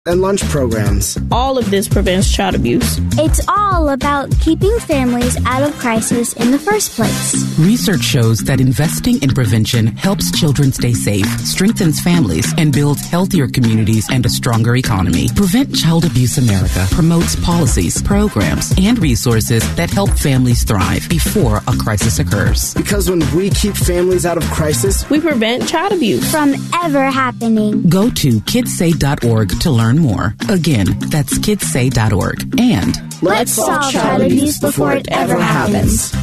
and lunch programs. All of this prevents child abuse. It's all about keeping families out of crisis in the first place. Research shows that investing in prevention helps children stay safe, strengthens families, and builds healthier communities and a stronger economy. Prevent Child Abuse America promotes policies, programs, and resources that help families thrive before a crisis occurs. Because when we keep families out of crisis, we prevent child abuse from ever happening. Go to kidssay.org to learn more. Again, that's kidssay.org. And let's solve child abuse before it ever happens.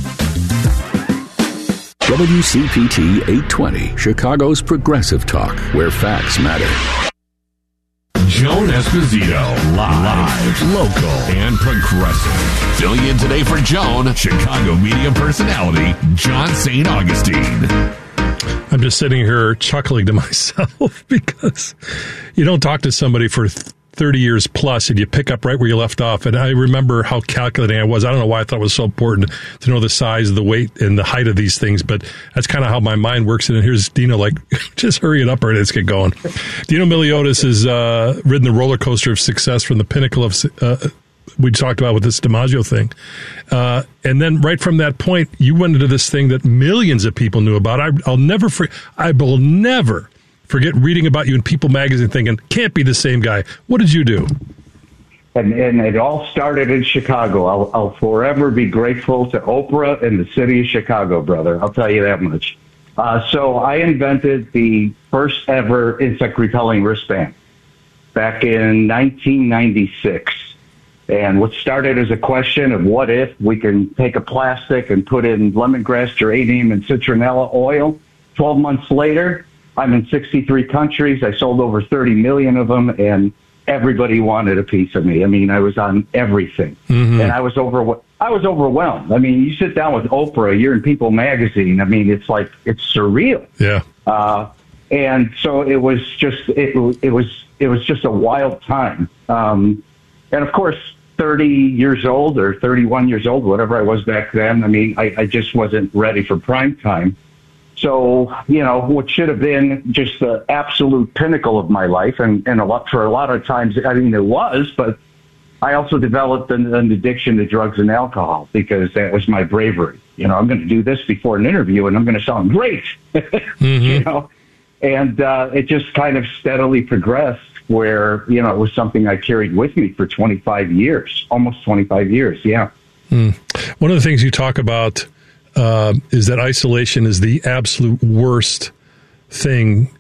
WCPT 820, Chicago's Progressive Talk, where facts matter. Joan Esposito, live, local, and progressive. Filling in today for Joan, Chicago media personality, John St. Augustine. I'm just sitting here chuckling to myself because you don't talk to somebody for 30 years plus and you pick up right where you left off. And I remember how calculating I was. I don't know why I thought it was so important to know the size, the weight, and the height of these things, but that's kind of how my mind works. And here's Dino like, just hurry it up or let's get going. Dino Miliotis has ridden the roller coaster of success from the pinnacle of we talked about with this DiMaggio thing. And then right from that point, you went into this thing that millions of people knew about. I will never forget reading about you in People magazine thinking, can't be the same guy. What did you do? And it all started in Chicago. I'll forever be grateful to Oprah and the city of Chicago, brother. I'll tell you that much. So I invented the first ever insect repelling wristband back in 1996. And what started as a question of what if we can take a plastic and put in lemongrass, geranium, and citronella oil. 12 months later, I'm in 63 countries. I sold over 30 million of them, and everybody wanted a piece of me. I mean, I was on everything, and I was overwhelmed. I mean, you sit down with Oprah, you're in People magazine. I mean, it's like it's surreal. Yeah. And so it was just a wild time. And of course, 30 years old or 31 years old, whatever I was back then. I mean, I just wasn't ready for prime time. So, you know, what should have been just the absolute pinnacle of my life, and for a lot of times, I mean, it was, but I also developed an addiction to drugs and alcohol because that was my bravery. You know, I'm going to do this before an interview, and I'm going to sound great, you know. And it just kind of steadily progressed where, you know, it was something I carried with me for 25 years, almost 25 years, yeah. One of the things you talk about is that isolation is the absolute worst thing,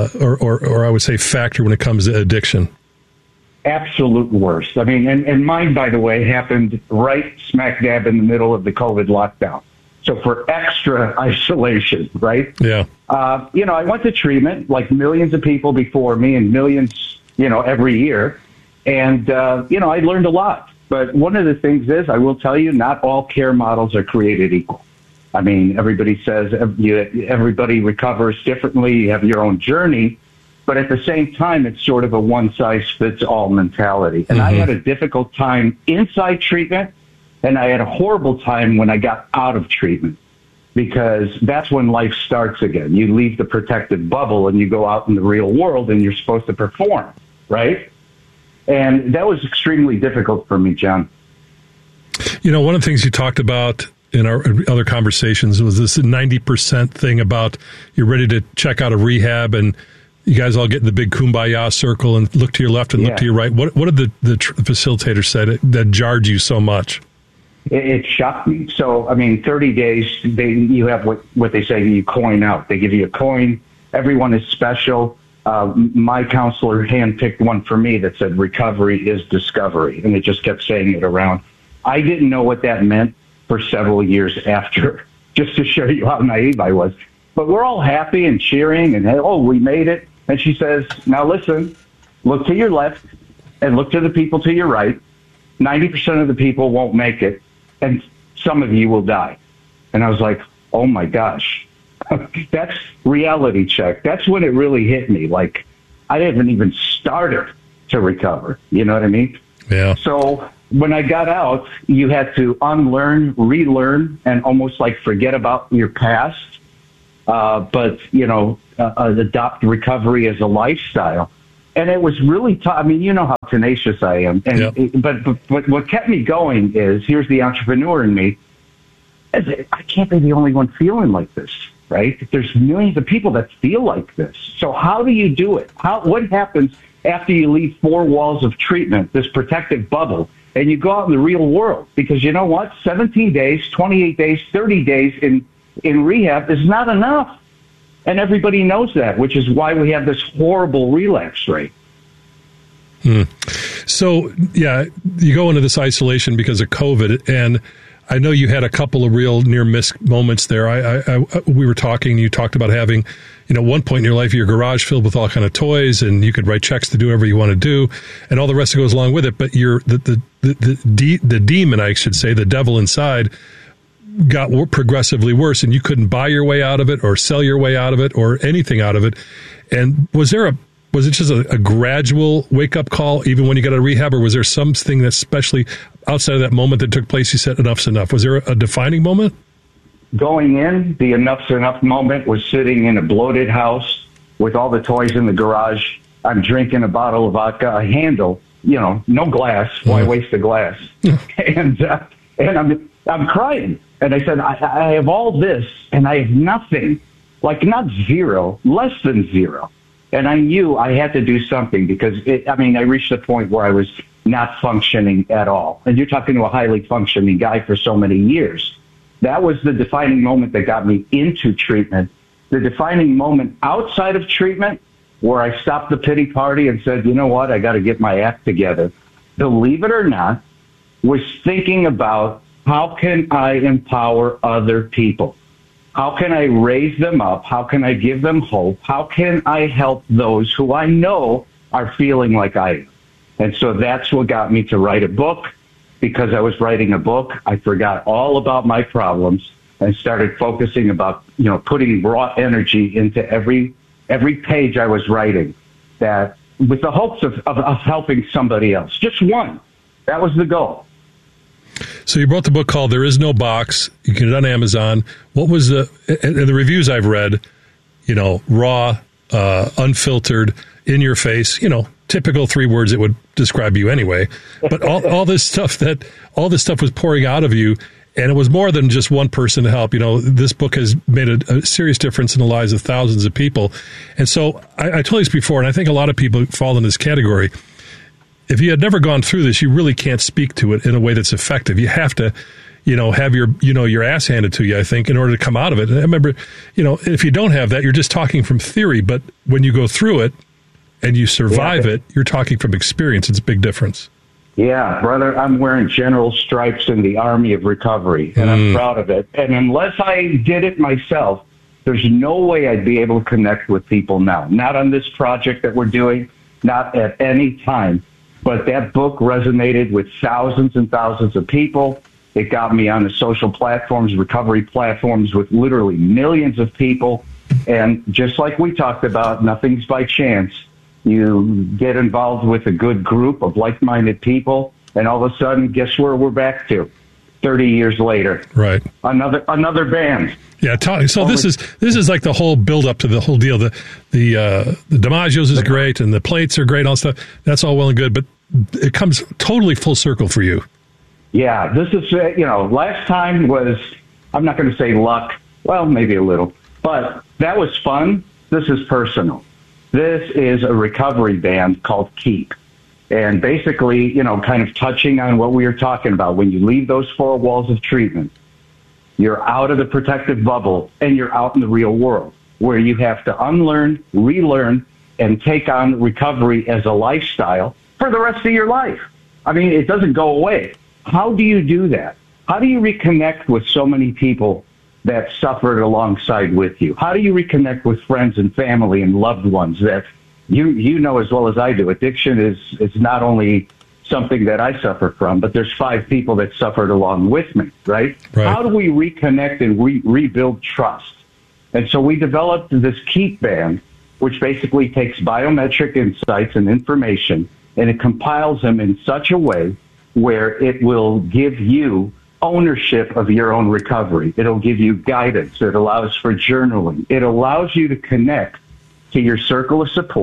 or I would say factor when it comes to addiction. Absolute worst. I mean, and mine, by the way, happened right smack dab in the middle of the COVID lockdown. So for extra isolation, right? Yeah. You know, I went to treatment like millions of people before me and millions, you know, every year. And, you know, I learned a lot. But one of the things is, I will tell you, not all care models are created equal. I mean, everybody says everybody recovers differently. You have your own journey. But at the same time, it's sort of a one-size-fits-all mentality. And I had a difficult time inside treatment, and I had a horrible time when I got out of treatment, because that's when life starts again. You leave the protected bubble, and you go out in the real world, and you're supposed to perform, right? And that was extremely difficult for me, John. You know, one of the things you talked about in our other conversations was this 90% thing about you're ready to check out of rehab, and you guys all get in the big kumbaya circle and look to your left and look to your right. What did the facilitator say that jarred you so much? It shocked me. So, I mean, 30 days, you have what they say, you coin out. They give you a coin. Everyone is special. My counselor handpicked one for me that said recovery is discovery, and it just kept saying it around. I didn't know what that meant for several years after, just to show you how naive I was. But we're all happy and cheering, and, oh, we made it. And she says, now listen, look to your left and look to the people to your right. 90% of the people won't make it, and some of you will die. And I was like, oh, my gosh. That's reality check. That's when it really hit me. Like, I haven't even started to recover. You know what I mean? Yeah. So when I got out, you had to unlearn, relearn, and almost like forget about your past. But, you know, adopt recovery as a lifestyle. And it was really tough. I mean, you know how tenacious I am. And but what kept me going is, here's the entrepreneur in me. I can't be the only one feeling like this, right? There's millions of people that feel like this. So how do you do it? What happens after you leave 4 walls of treatment, this protective bubble, and you go out in the real world? Because you know what? 17 days, 28 days, 30 days in rehab is not enough. And everybody knows that, which is why we have this horrible relapse rate. So, yeah, you go into this isolation because of COVID, and I know you had a couple of real near-miss moments there. We were talking, you talked about having, one point in your life, your garage filled with all kind of toys, and you could write checks to do whatever you want to do, and all the rest that goes along with it. But the demon, I should say, the devil inside, got progressively worse, and you couldn't buy your way out of it or sell your way out of it or anything out of it. And was it just a gradual wake-up call even when you got out of rehab, or was there something that especially outside of that moment that took place, you said enough's enough? Was there a defining moment? Going in, the enough's enough moment was sitting in a bloated house with all the toys in the garage. I'm drinking a bottle of vodka, a handle, no glass. Why waste a glass? And I'm crying. And I said, I have all this, and I have nothing, like not zero, less than zero. And I knew I had to do something because, I reached a point where I was not functioning at all. And you're talking to a highly functioning guy for so many years. That was the defining moment that got me into treatment. The defining moment outside of treatment, where I stopped the pity party and said, you know what, I got to get my act together, believe it or not, was thinking about, how can I empower other people? How can I raise them up? How can I give them hope? How can I help those who I know are feeling like I am? And so that's what got me to write a book. Because I was writing a book, I forgot all about my problems and started focusing about, putting raw energy into every page I was writing, that with the hopes of helping somebody else. Just one. That was the goal. So you wrote the book called There Is No Box. You can get it on Amazon. What was and the reviews I've read, raw, unfiltered, in your face, typical 3 words that would describe you anyway. But all this stuff was pouring out of you, and it was more than just one person to help. This book has made a serious difference in the lives of thousands of people. And so I told you this before, and I think a lot of people fall in this category. If you had never gone through this, you really can't speak to it in a way that's effective. You have to, have your ass handed to you, I think, in order to come out of it. And I remember, if you don't have that, you're just talking from theory. But when you go through it and you survive it, you're talking from experience. It's a big difference. Yeah, brother, I'm wearing general stripes in the Army of Recovery, and I'm proud of it. And unless I did it myself, there's no way I'd be able to connect with people now. Not on this project that we're doing, not at any time. But that book resonated with thousands and thousands of people. It got me on the social platforms, recovery platforms with literally millions of people. And just like we talked about, nothing's by chance. You get involved with a good group of like-minded people, and all of a sudden, guess where we're back to? 30 years later. Right. Another band. Yeah. So this is like the whole build-up to the whole deal. The DiMaggio's is great, and the plates are great, and all stuff. That's all well and good, but it comes totally full circle for you. Yeah. This is, last time was, I'm not going to say luck. Well, maybe a little. But that was fun. This is personal. This is a recovery band called Keep. And basically, kind of touching on what we were talking about, when you leave those 4 walls of treatment, you're out of the protective bubble and you're out in the real world where you have to unlearn, relearn, and take on recovery as a lifestyle for the rest of your life. It doesn't go away. How do you do that? How do you reconnect with so many people that suffered alongside with you? How do you reconnect with friends and family and loved ones that you know as well as I do? Addiction is not only something that I suffer from, but there's 5 people that suffered along with me, right? How do we reconnect and rebuild trust? And so we developed this Keep band, which basically takes biometric insights and information, and it compiles them in such a way where it will give you ownership of your own recovery. It'll give you guidance. It allows for journaling. It allows you to connect to your circle of support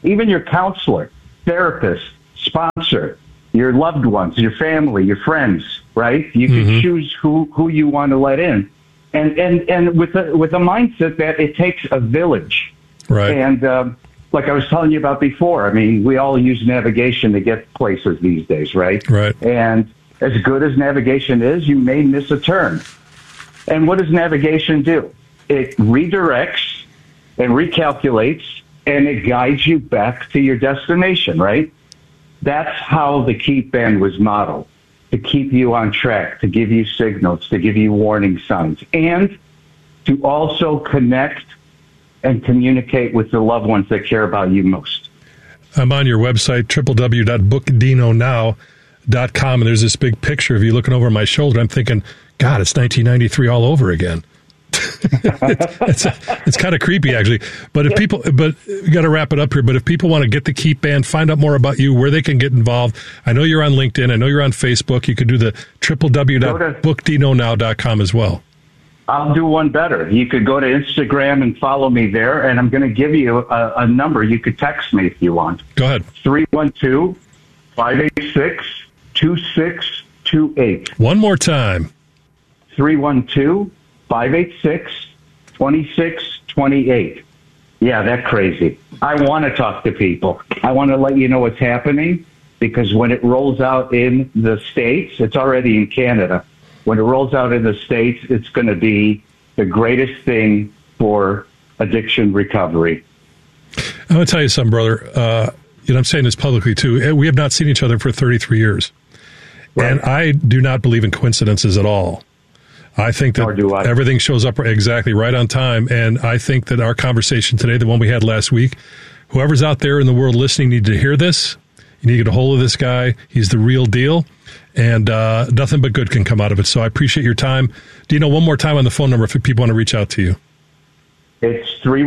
even your counselor, therapist, sponsor, your loved ones, your family, your friends, right? You can choose who you want to let in. And with a mindset that it takes a village. Right. And like I was telling you about before, I mean, we all use navigation to get places these days, right? Right. And as good as navigation is, you may miss a turn. And what does navigation do? It redirects and recalculates, and it guides you back to your destination, right? That's how the Keep Band was modeled, to keep you on track, to give you signals, to give you warning signs, and to also connect and communicate with the loved ones that care about you most. I'm on your website, www.bookdinonow.com, and there's this big picture of you looking over my shoulder. I'm thinking, God, it's 1993 all over again. it's kind of creepy, actually. But we got to wrap it up here. But if people want to get the Keep Band, find out more about you, where they can get involved. I know you're on LinkedIn. I know you're on Facebook. You could do the www.bookdinonow.com as well. I'll do one better. You could go to Instagram and follow me there, and I'm going to give you a number. You could text me if you want. Go ahead. 312-586-2628. One more time. 312-586-2628. Yeah, that's crazy. I want to talk to people. I want to let you know what's happening, because when it rolls out in the States, it's already in Canada. When it rolls out in the States, it's going to be the greatest thing for addiction recovery. I'm going to tell you something, brother. I'm saying this publicly, too. We have not seen each other for 33 years. Right. And I do not believe in coincidences at all. I think that everything shows up exactly right on time. And I think that our conversation today, the one we had last week, whoever's out there in the world listening need to hear this. You need to get a hold of this guy. He's the real deal. And nothing but good can come out of it. So I appreciate your time. Dino, one more time on the phone number if people want to reach out to you. It's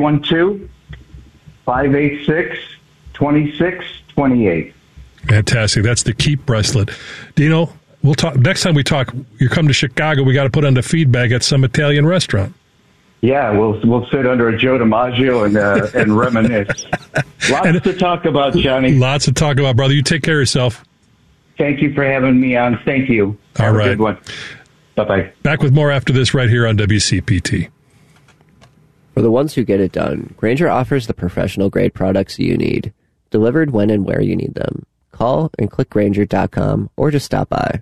312-586-2628. Fantastic. That's the Keep bracelet. Dino, we'll talk next time we talk. You come to Chicago, we got to put on the feedback at some Italian restaurant. Yeah, we'll sit under a Joe DiMaggio and reminisce. Lots to talk about, Johnny. Lots to talk about, brother. You take care of yourself. Thank you for having me on. Thank you. Have a good one. Bye-bye. Back with more after this right here on WCPT. For the ones who get it done, Grainger offers the professional-grade products you need, delivered when and where you need them. Call and click Grainger.com or just stop by.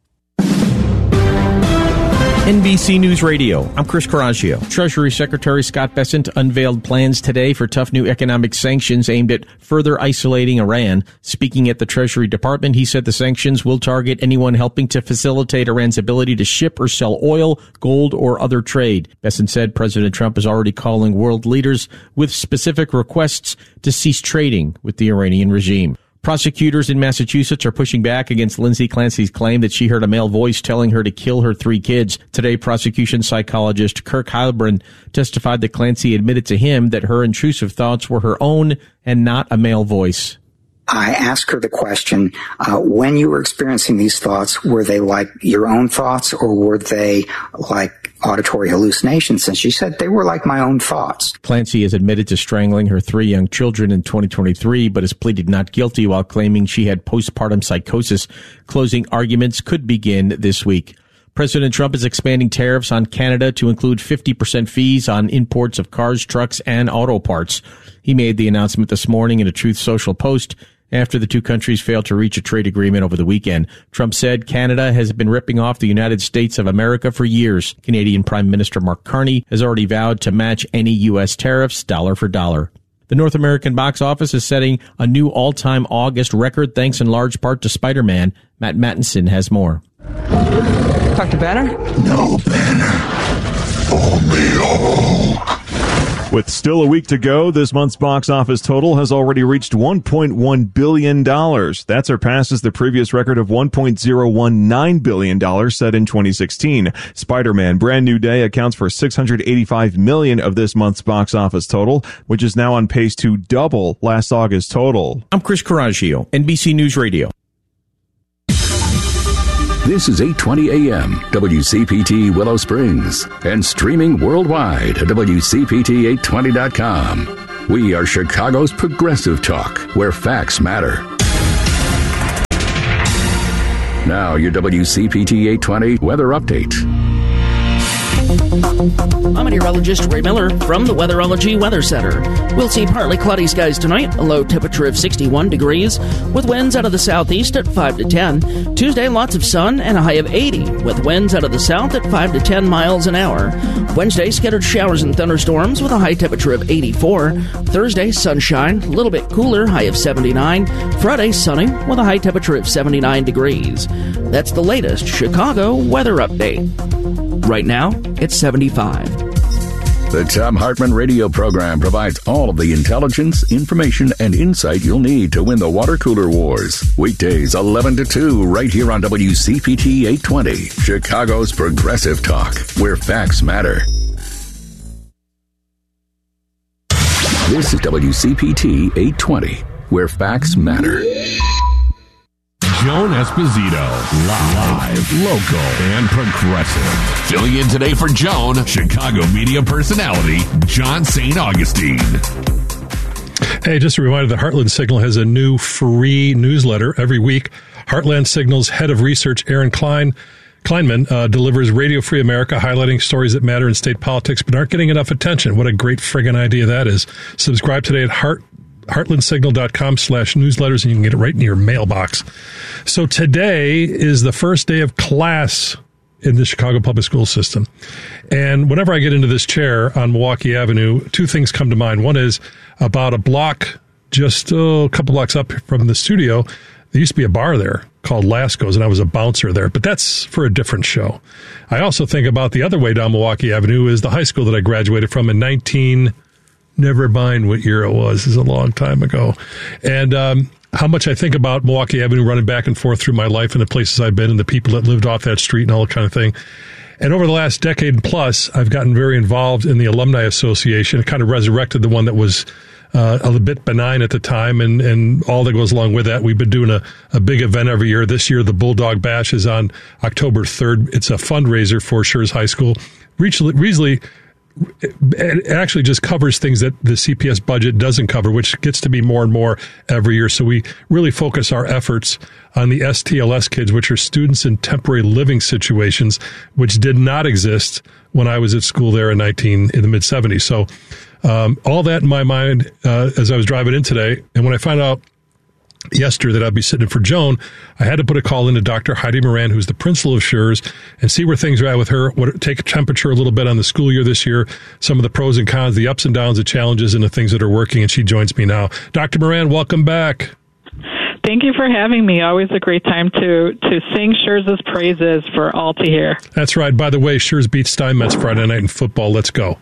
NBC News Radio. I'm Chris Coraggio. Treasury Secretary Scott Bessent unveiled plans today for tough new economic sanctions aimed at further isolating Iran. Speaking at the Treasury Department, he said the sanctions will target anyone helping to facilitate Iran's ability to ship or sell oil, gold, or other trade. Bessent said President Trump is already calling world leaders with specific requests to cease trading with the Iranian regime. Prosecutors in Massachusetts are pushing back against Lindsay Clancy's claim that she heard a male voice telling her to kill her 3 kids. Today, prosecution psychologist Kirk Heilbrunn testified that Clancy admitted to him that her intrusive thoughts were her own and not a male voice. I asked her the question, when you were experiencing these thoughts, were they like your own thoughts or were they like auditory hallucinations? And she said they were like my own thoughts. Clancy has admitted to strangling her 3 young children in 2023, but has pleaded not guilty while claiming she had postpartum psychosis. Closing arguments could begin this week. President Trump is expanding tariffs on Canada to include 50% fees on imports of cars, trucks, and auto parts. He made the announcement this morning in a Truth Social post after the 2 countries failed to reach a trade agreement over the weekend. Trump said Canada has been ripping off the United States of America for years. Canadian Prime Minister Mark Carney has already vowed to match any U.S. tariffs dollar for dollar. The North American box office is setting a new all-time August record thanks in large part to Spider-Man. Matt Mattinson has more. Dr. Banner? No Banner. Only Hulk. With still a week to go, this month's box office total has already reached $1.1 billion. That surpasses the previous record of $1.019 billion set in 2016. Spider-Man Brand New Day accounts for $685 million of this month's box office total, which is now on pace to double last August's total. I'm Chris Coraggio, NBC News Radio. This is 820 AM, WCPT Willow Springs, and streaming worldwide at WCPT820.com. We are Chicago's Progressive Talk, where facts matter. Now, your WCPT 820 weather update. I'm meteorologist Ray Miller from the Weatherology Weather Center. We'll see partly cloudy skies tonight, a low temperature of 61 degrees, with winds out of the southeast at 5 to 10. Tuesday, lots of sun and a high of 80, with winds out of the south at 5 to 10 miles an hour. Wednesday, scattered showers and thunderstorms with a high temperature of 84. Thursday, sunshine, a little bit cooler, high of 79. Friday, sunny, with a high temperature of 79 degrees. That's the latest Chicago weather update. Right now, it's 75. The Thom Hartmann radio program provides all of the intelligence, information, and insight you'll need to win the water cooler wars. Weekdays 11 to 2 right here on WCPT 820, Chicago's Progressive Talk, where facts matter. This is WCPT 820, where facts matter. Joan Esposito, live, local, and progressive. Filling in today for Joan, Chicago media personality, John St. Augustine. Hey, just a reminder that Heartland Signal has a new free newsletter every week. Heartland Signal's head of research, Aaron Kleinman, delivers Radio Free America, highlighting stories that matter in state politics but aren't getting enough attention. What a great friggin' idea that is. Subscribe today at heartlandsignal.com/newsletters, and you can get it right in your mailbox. So today is the first day of class in the Chicago public school system. And whenever I get into this chair on Milwaukee Avenue, two things come to mind. One is about a block, just a couple blocks up from the studio, there used to be a bar there called Lasco's, and I was a bouncer there. But that's for a different show. I also think about the other way down Milwaukee Avenue is the high school that I graduated from in never mind what year it was. This is a long time ago. And how much I think about Milwaukee Avenue running back and forth through my life and the places I've been and the people that lived off that street and all that kind of thing. And over the last decade plus, I've gotten very involved in the Alumni Association. It kind of resurrected the one that was a bit benign at the time and all that goes along with that. We've been doing a big event every year. This year, the Bulldog Bash is on October 3rd. It's a fundraiser for Schurz High School. Recently, it actually just covers things that the CPS budget doesn't cover, which gets to be more and more every year. So we really focus our efforts on the STLS kids, which are students in temporary living situations, which did not exist when I was at school there in the mid-70s. So all that in my mind as I was driving in today. And when I found out yesterday that I'd be sitting in for Joan, I had to put a call into Dr. Heidi Moran, who's the principal of Schurz, and see where things are at with her, take a temperature a little bit on the school year this year, some of the pros and cons, the ups and downs, the challenges, and the things that are working, and she joins me now. Dr. Moran, welcome back. Thank you for having me. Always a great time to sing Schurz's praises for all to hear. That's right. By the way, Schurz beat Steinmetz Friday night in football. Let's go.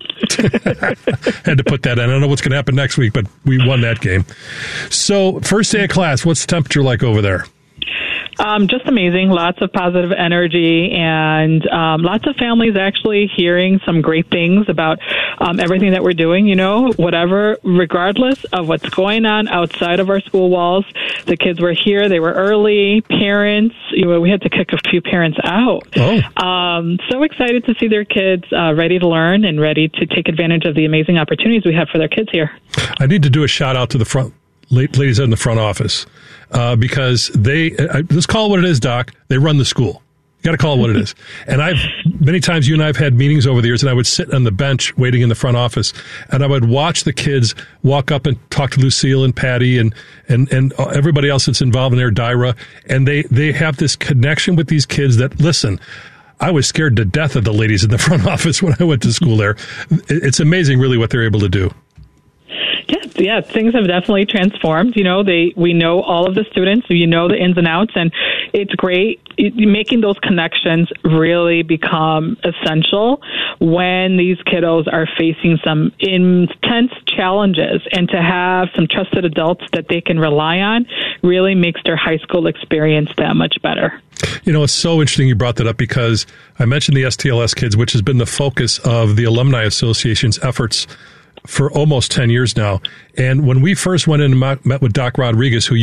Had to put that in. I don't know what's going to happen next week, but we won that game. So, first day of class, what's the temperature like over there? Just amazing. Lots of positive energy and lots of families actually hearing some great things about everything that we're doing, whatever, regardless of what's going on outside of our school walls. The kids were here. They were early. Parents, we had to kick a few parents out. Oh. So excited to see their kids ready to learn and ready to take advantage of the amazing opportunities we have for their kids here. I need to do a shout out to the ladies in the front office. Because let's call it what it is, Doc. They run the school. You got to call it what it is. And many times you and I have had meetings over the years, and I would sit on the bench waiting in the front office, and I would watch the kids walk up and talk to Lucille and Patty and everybody else that's involved in their Dyra, and they have this connection with these kids that, listen, I was scared to death of the ladies in the front office when I went to school there. It's amazing, really, what they're able to do. Yeah, things have definitely transformed. We know all of the students, the ins and outs, and it's great. Making those connections really become essential when these kiddos are facing some intense challenges, and to have some trusted adults that they can rely on really makes their high school experience that much better. It's so interesting you brought that up, because I mentioned the STLS kids, which has been the focus of the Alumni Association's efforts for almost 10 years now. And when we first went in and met with Doc Rodriguez, who you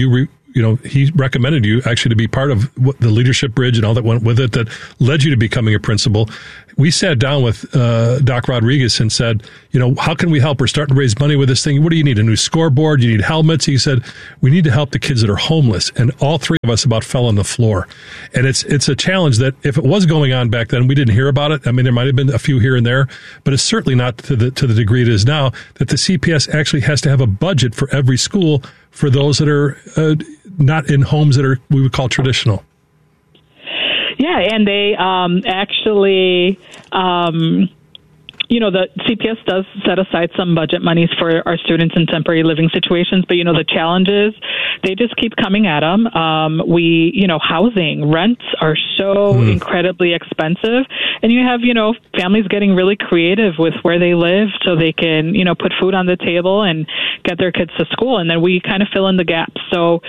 he recommended you actually to be part of the leadership bridge and all that went with it that led you to becoming a principal. We sat down with Doc Rodriguez and said, how can we help? We're starting to raise money with this thing. What do you need? A new scoreboard? You need helmets? He said, we need to help the kids that are homeless. And all three of us about fell on the floor. And it's a challenge that if it was going on back then, we didn't hear about it. I mean, there might have been a few here and there, but it's certainly not to the degree it is now, that the CPS actually has to have a budget for every school for those that are not in homes that are, we would call traditional. Yeah, and they actually, the CPS does set aside some budget monies for our students in temporary living situations, but, the challenges, they just keep coming at them. Housing, rents are so incredibly expensive, and you have, families getting really creative with where they live so they can, put food on the table and get their kids to school, and then we kind of fill in the gaps. So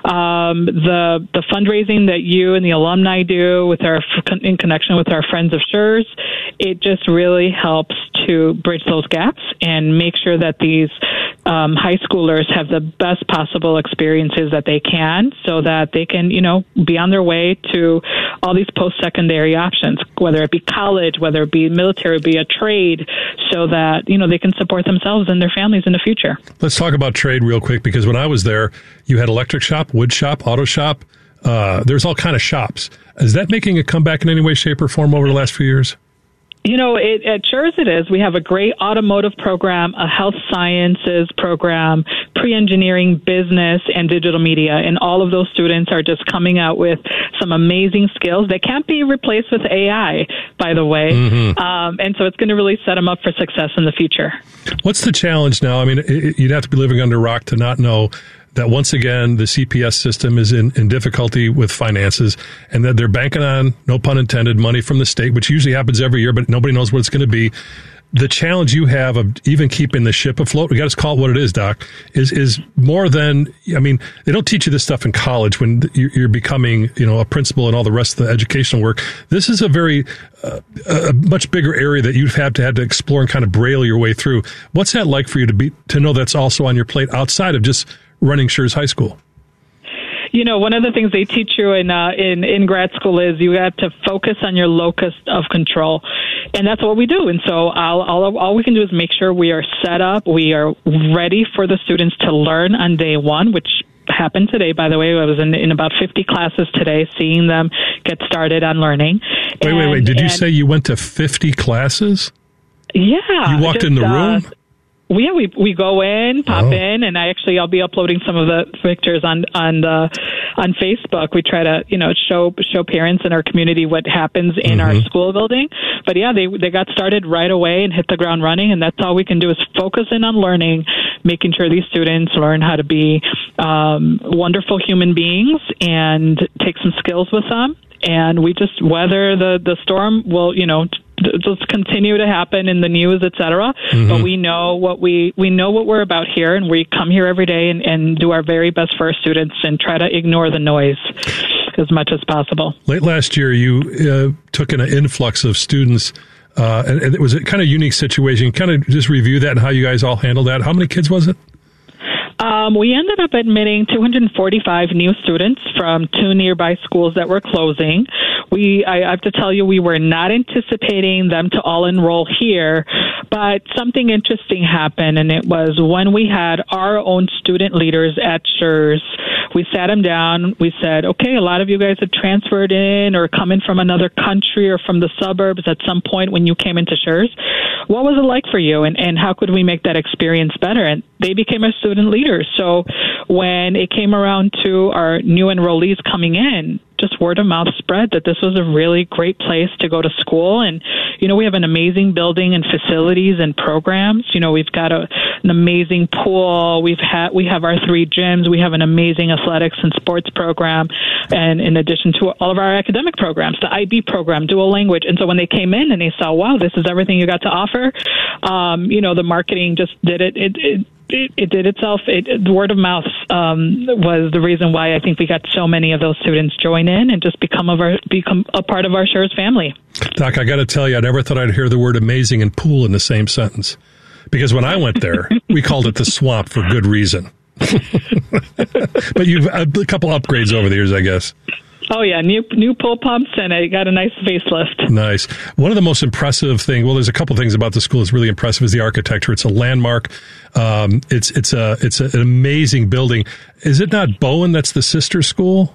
the fundraising that you and the alumni do in connection with our Friends of SHRS, it just really helps to bridge those gaps and make sure that these high schoolers have the best possible experiences that they can so that they can, be on their way to all these post-secondary options, whether it be college, whether it be military, be a trade, so that, they can support themselves and their families in the future. Let's talk about trade real quick, because when I was there, you had electric shop, wood shop, auto shop. There's all kind of shops. Is that making a comeback in any way, shape, or form over the last few years? At SHRS it is. We have a great automotive program, a health sciences program, pre-engineering, business, and digital media. And all of those students are just coming out with some amazing skills that can't be replaced with AI, by the way. And so it's going to really set them up for success in the future. What's the challenge now? I mean, you'd have to be living under a rock to not know that once again, the CPS system is in difficulty with finances, and that they're banking on, no pun intended, money from the state, which usually happens every year, but nobody knows what it's going to be. The challenge you have of even keeping the ship afloat, we got to call it what it is, Doc, is more than, they don't teach you this stuff in college when you're becoming, a principal and all the rest of the educational work. This is a very, a much bigger area that you've had to explore and kind of braille your way through. What's that like for you to know that's also on your plate outside of just running SHRS High School? One of the things they teach you in grad school is you have to focus on your locus of control. And that's what we do. And so all we can do is make sure we are set up, we are ready for the students to learn on day one, which happened today, by the way. I was in about 50 classes today, seeing them get started on learning. Wait. Did you say you went to 50 classes? Yeah. You walked in the room? We go in, pop in, and I'll be uploading some of the pictures on Facebook. We try to show parents in our community what happens in our school building. But yeah, they got started right away and hit the ground running, and that's all we can do is focus in on learning, making sure these students learn how to be wonderful human beings and take some skills with them. And we just weather the storm. Will just continue to happen in the news, et cetera. But we know what we're about here, and we come here every day and do our very best for our students and try to ignore the noise as much as possible. Late last year, you took in an influx of students, and it was a kind of unique situation. Kind of just review that and how you guys all handled that. How many kids was it? We ended up admitting 245 new students from 2 nearby schools that were closing. I have to tell you, we were not anticipating them to all enroll here, but something interesting happened, and it was when we had our own student leaders at SHRS. We sat them down. We said, okay, a lot of you guys had transferred in or come in from another country or from the suburbs at some point when you came into SHRS. What was it like for you, and how could we make that experience better? And they became our student leaders. So when it came around to our new enrollees coming in, just word of mouth spread that this was a really great place to go to school. And, we have an amazing building and facilities and programs. We've got an amazing pool. We have our 3 gyms. We have an amazing athletics and sports program. And in addition to all of our academic programs, the IB program, dual language. And so when they came in and they saw, wow, this is everything you got to offer, the marketing just did it. It did itself. The word of mouth was the reason why I think we got so many of those students join in and just become a part of our SHRS family. Doc, I got to tell you, I never thought I'd hear the word amazing and pool in the same sentence. Because when I went there, we called it the swamp for good reason. But you've a couple upgrades over the years, I guess. Oh, yeah, new pool pumps, and I got a nice facelift. Nice. One of the most impressive things, well, there's a couple things about the school that's really impressive, is the architecture. It's a landmark. It's an amazing building. Is it not Bowen that's the sister school?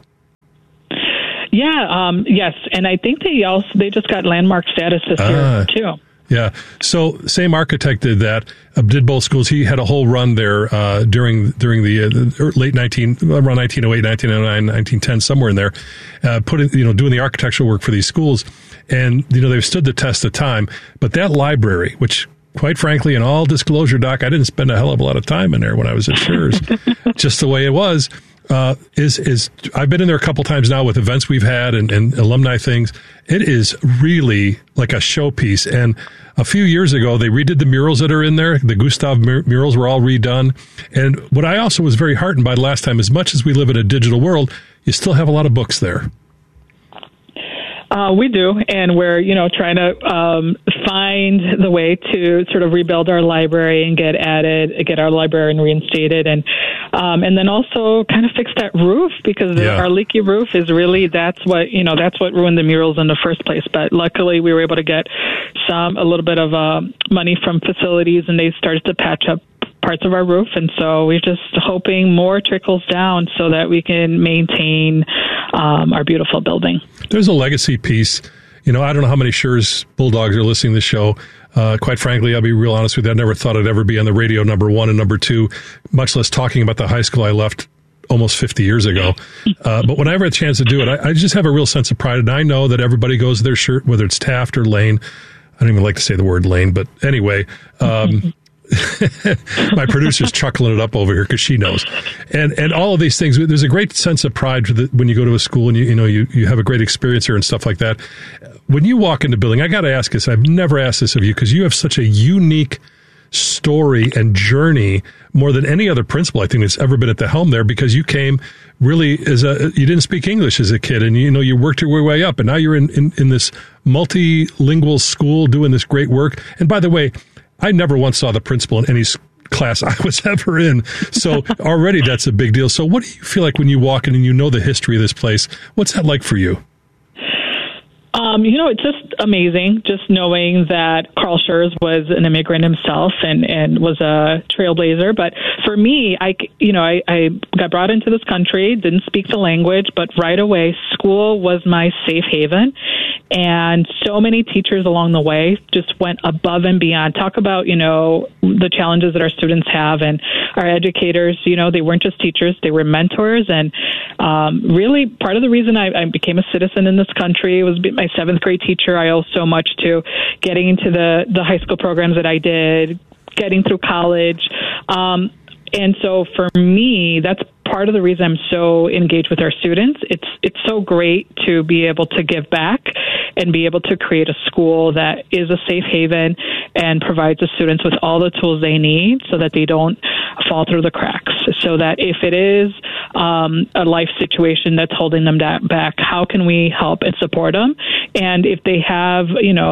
Yeah, yes, and I think they just got landmark status this year, too. Yeah. So same architect did that, did both schools. He had a whole run there during the late around 1908, 1909, 1910, somewhere in there, doing the architectural work for these schools. And, they've stood the test of time. But that library, which, quite frankly, in all disclosure, Doc, I didn't spend a hell of a lot of time in there when I was at Schurz. Just the way it was. Is I've been in there a couple times now with events we've had and alumni things. It is really like a showpiece. And a few years ago, they redid the murals that are in there. The Gustav murals were all redone. And what I also was very heartened by last time, as much as we live in a digital world, you still have a lot of books there. We do, and we're, trying to find the way to sort of rebuild our library and get our librarian reinstated, and then also kind of fix that roof, because our leaky roof is really that's what ruined the murals in the first place. But luckily, we were able to get a little bit of money from facilities, and they started to patch up parts of our roof, and so we're just hoping more trickles down so that we can maintain our beautiful building. There's a legacy piece. I don't know how many Schurz Bulldogs are listening to the show. Quite frankly, I'll be real honest with you. I never thought I'd ever be on the radio, number one and number two, much less talking about the high school I left almost 50 years ago. But when I ever had a chance to do it, I just have a real sense of pride, and I know that everybody goes to their shirt, whether it's Taft or Lane. I don't even like to say the word Lane, but anyway, my producer's chuckling it up over here because she knows, and all of these things. There's a great sense of pride when you go to a school and you have a great experience here and stuff like that. When you walk into the building, I got to ask this. I've never asked this of you because you have such a unique story and journey, more than any other principal I think that's ever been at the helm there, because you came really you didn't speak English as a kid, and you worked your way up, and now you're in this multilingual school doing this great work. And by the way, I never once saw the principal in any class I was ever in. So already that's a big deal. So what do you feel like when you walk in and you know the history of this place? What's that like for you? It's just amazing just knowing that Carl Schurz was an immigrant himself and was a trailblazer. But for me, I got brought into this country, didn't speak the language, but right away, school was my safe haven. And so many teachers along the way just went above and beyond. Talk about, the challenges that our students have, and our educators, they weren't just teachers, they were mentors. And really part of the reason I became a citizen in this country was my seventh grade teacher. I owe so much to getting into the high school programs that I did, getting through college. And so for me, that's part of the reason I'm so engaged with our students. It's so great to be able to give back and be able to create a school that is a safe haven and provides the students with all the tools they need so that they don't fall through the cracks. So that if it is a life situation that's holding them back, how can we help and support them? And if they have,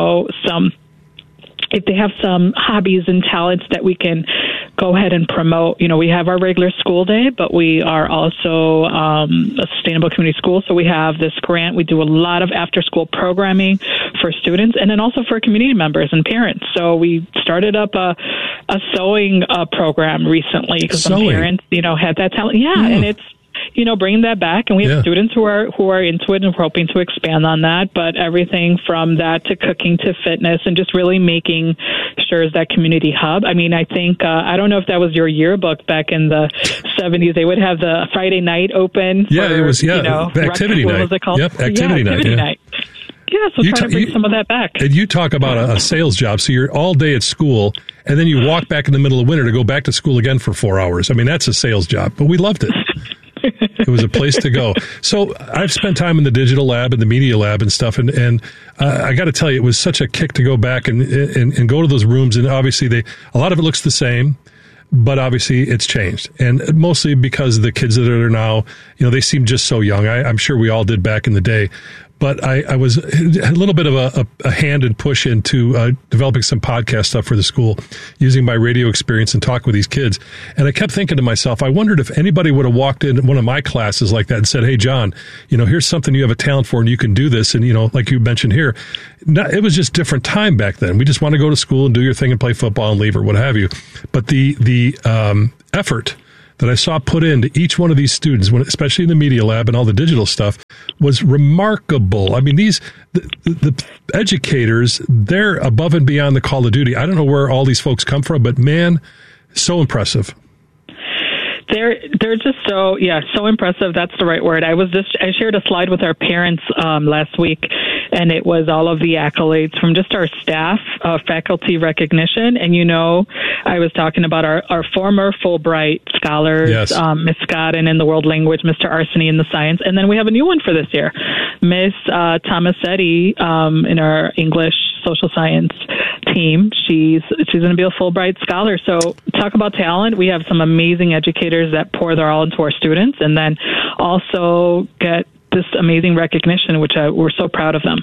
some hobbies and talents that we can go ahead and promote. We have our regular school day, but we are also a sustainable community school. So we have this grant. We do a lot of after-school programming for students and then also for community members and parents. So we started up a sewing program recently because some parents, had that talent. Yeah, and it's, bringing that back. And we have students who are into it and we're hoping to expand on that. But everything from that to cooking to fitness and just really making Schurz that community hub. I mean, I think, I don't know if that was your yearbook back in the 70s. They would have the Friday night open. Yeah, it was, activity night. What was it called? Yep, activity night. Yeah, so trying to bring some of that back. And you talk about a sales job. So you're all day at school, and then you walk back in the middle of winter to go back to school again for 4 hours. I mean, that's a sales job, but we loved it. It was a place to go. So I've spent time in the digital lab and the media lab and stuff, and I got to tell you, it was such a kick to go back and go to those rooms. And obviously, a lot of it looks the same, but obviously it's changed, and mostly because the kids that are there now, they seem just so young. I'm sure we all did back in the day. but I was a little bit of a hand and push into developing some podcast stuff for the school, using my radio experience and talking with these kids. And I kept thinking to myself, I wondered if anybody would have walked in one of my classes like that and said, hey, John, here's something you have a talent for and you can do this. And, like you mentioned here, it was just different time back then. We just want to go to school and do your thing and play football and leave or what have you. But the effort that I saw put into each one of these students, especially in the media lab and all the digital stuff, was remarkable. I mean, the educators, they're above and beyond the call of duty. I don't know where all these folks come from, but man, so impressive. They're just so impressive. That's the right word. I shared a slide with our parents last week, and it was all of the accolades from just our staff, faculty recognition. And I was talking about our former Fulbright scholars, yes. Miss Scott, and in the world language, Mr. Arseny in the science, and then we have a new one for this year, Miss Tomasetti in our English social science team. She's going to be a Fulbright scholar. So talk about talent. We have some amazing educators that pour their all into our students, and then also get this amazing recognition, which we're so proud of them.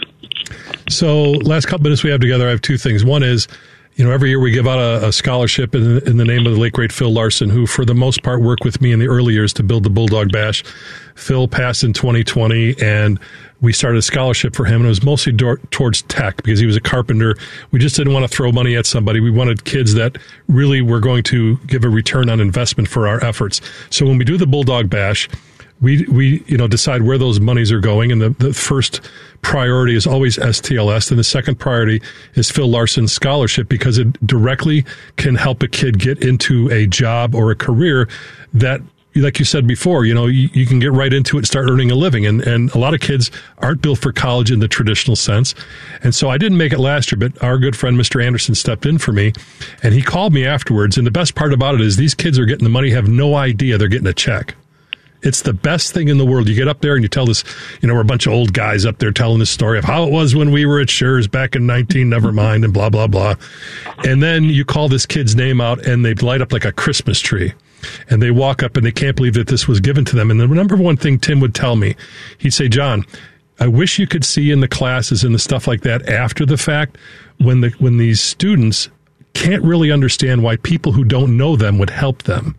So last couple minutes we have together, I have two things. One is, every year we give out a scholarship in the name of the late, great Phil Larson, who for the most part worked with me in the early years to build the Bulldog Bash. Phil passed in 2020, and we started a scholarship for him, and it was mostly towards tech because he was a carpenter. We just didn't want to throw money at somebody. We wanted kids that really were going to give a return on investment for our efforts. So when we do the Bulldog Bash, we decide where those monies are going, and the first priority is always STLS, and the second priority is Phil Larson's scholarship because it directly can help a kid get into a job or a career that, like you said before, you can get right into it and start earning a living. And a lot of kids aren't built for college in the traditional sense. And so I didn't make it last year, but our good friend, Mr. Anderson, stepped in for me, and he called me afterwards. And the best part about it is these kids are getting the money, have no idea they're getting a check. It's the best thing in the world. You get up there and you tell this, we're a bunch of old guys up there telling this story of how it was when we were at Schurz back in 19, never mind, and blah, blah, blah. And then you call this kid's name out and they light up like a Christmas tree. And they walk up and they can't believe that this was given to them. And the number one thing Tim would tell me, he'd say, John, I wish you could see in the classes and the stuff like that after the fact when these students can't really understand why people who don't know them would help them.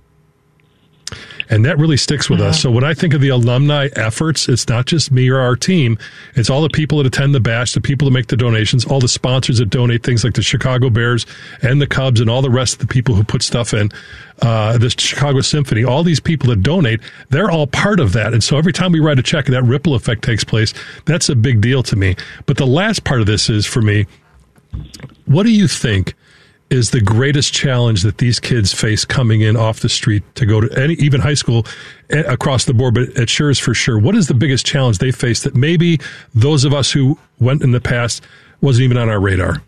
And that really sticks with us. So when I think of the alumni efforts, it's not just me or our team. It's all the people that attend the bash, the people that make the donations, all the sponsors that donate things like the Chicago Bears and the Cubs and all the rest of the people who put stuff in, the Chicago Symphony, all these people that donate, they're all part of that. And so every time we write a check and that ripple effect takes place, that's a big deal to me. But the last part of this is, for me, what do you think is the greatest challenge that these kids face coming in off the street to go to even high school across the board, but at Schurz for sure? What is the biggest challenge they face that maybe those of us who went in the past wasn't even on our radar?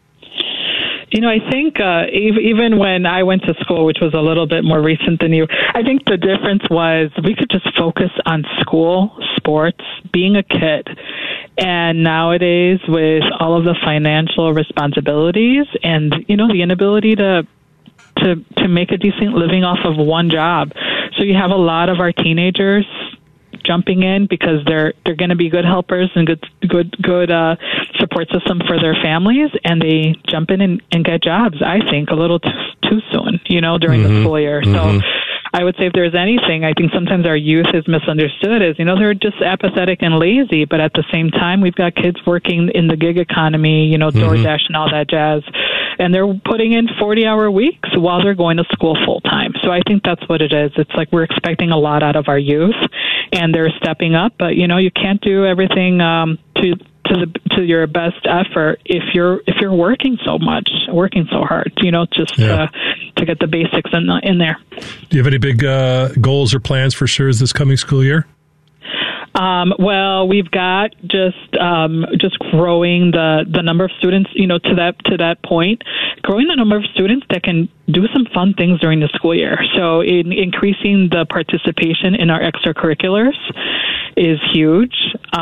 I think even when I went to school, which was a little bit more recent than you, I think the difference was we could just focus on school, sports, being a kid. And nowadays, with all of the financial responsibilities and, the inability to make a decent living off of one job. So you have a lot of our teenagers jumping in because they're going to be good helpers and good support system for their families, and they jump in and get jobs, I think, a little too soon, during the school year. So I would say if there's anything, I think sometimes our youth is misunderstood as, they're just apathetic and lazy, but at the same time, we've got kids working in the gig economy, DoorDash and all that jazz, and they're putting in 40-hour weeks while they're going to school full-time. So I think that's what it is. It's like we're expecting a lot out of our youth, and they're stepping up, but, you can't do everything to your best effort if you're working so hard, to get the basics in there. Do you have any big goals or plans for Schurz this coming school year? Well, we've got just growing the number of students, to that point, growing the number of students that can do some fun things during the school year. So increasing the participation in our extracurriculars is huge.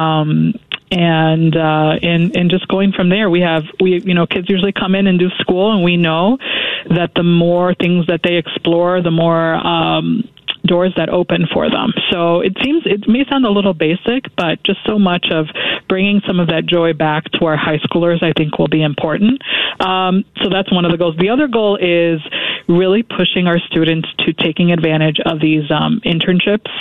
And just going from there, kids usually come in and do school, and we know that the more things that they explore, the more doors that open for them. So it may sound a little basic, but just so much of bringing some of that joy back to our high schoolers, I think, will be important. So that's one of the goals. The other goal is really pushing our students to taking advantage of these internships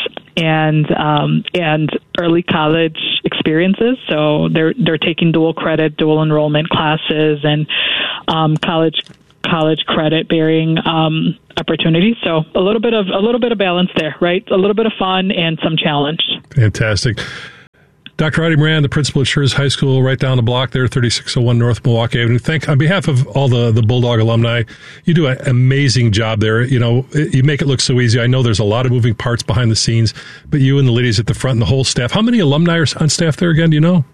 and early college experiences. So they're taking dual credit, dual enrollment classes, and college credit bearing opportunities. So a little bit of balance there, right? A little bit of fun and some challenge. Fantastic. Dr. Heidi Moran, the principal at Schurz High School, right down the block there, 3601 North Milwaukee Avenue. On behalf of all the Bulldog alumni, you do an amazing job there. You know, you make it look so easy. I know there's a lot of moving parts behind the scenes, but you and the ladies at the front and the whole staff. How many alumni are on staff there again? Do you know?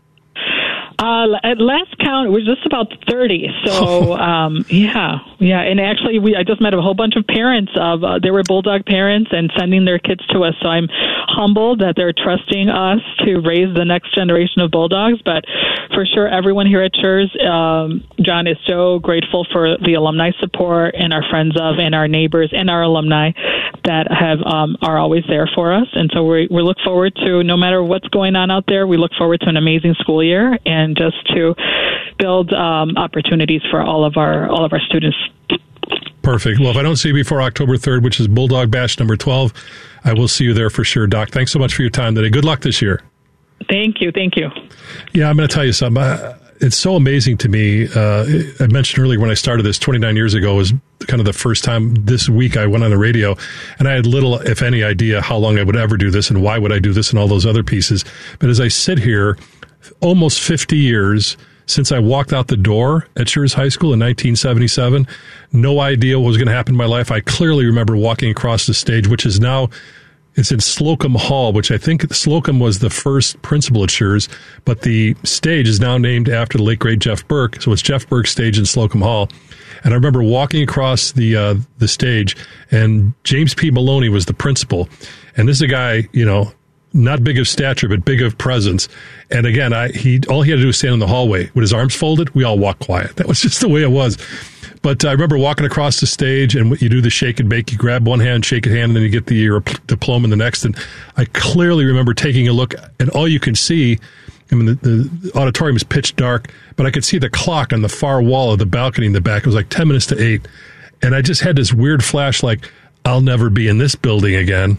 At last count, it was just about 30. So, yeah. And actually, I just met a whole bunch of parents they were Bulldog parents and sending their kids to us. So I'm humbled that they're trusting us to raise the next generation of Bulldogs. But for sure, everyone here at Schurz, John, is so grateful for the alumni support and our friends of and our neighbors and our alumni that are always there for us. And so we look forward to, no matter what's going on out there, we look forward to an amazing school year and just to build opportunities for all of our students. Perfect. Well, if I don't see you before October 3rd, which is Bulldog Bash number 12, I will see you there for sure, Doc. Thanks so much for your time today. Good luck this year. Thank you. Yeah, I'm going to tell you something. It's so amazing to me. I mentioned earlier when I started this 29 years ago was kind of the first time this week I went on the radio, and I had little, if any, idea how long I would ever do this and why would I do this and all those other pieces. But as I sit here, almost 50 years since I walked out the door at Schurz High School in 1977, no idea what was going to happen in my life. I clearly remember walking across the stage, which is now, it's in Slocum Hall, which I think Slocum was the first principal at Schurz, but the stage is now named after the late great Jeff Burke. So it's Jeff Burke's stage in Slocum Hall. And I remember walking across the stage, and James P. Maloney was the principal. And this is a guy, you know, not big of stature, but big of presence. And again, all he had to do was stand in the hallway with his arms folded. We all walked quiet. That was just the way it was. But I remember walking across the stage, and you do the shake and bake. You grab one hand, shake a hand, and then you get your diploma in the next. And I clearly remember taking a look, and all you can see, I mean, the auditorium is pitch dark, but I could see the clock on the far wall of the balcony in the back. It was like 10 minutes to 8. And I just had this weird flash like, I'll never be in this building again.